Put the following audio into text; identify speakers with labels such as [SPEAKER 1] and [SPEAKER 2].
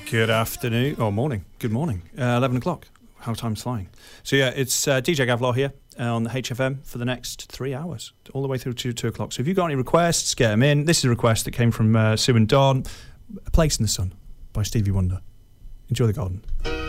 [SPEAKER 1] Good afternoon, or morning. Good morning. 11 o'clock. How time's flying. So yeah, it's DJ Gavlar here on the HFM for the next 3 hours, all the way through to 2 o'clock. So if you've got any requests, get them in. This is a request that came from Sue and Dawn. A Place in the Sun by Stevie Wonder. Enjoy the garden.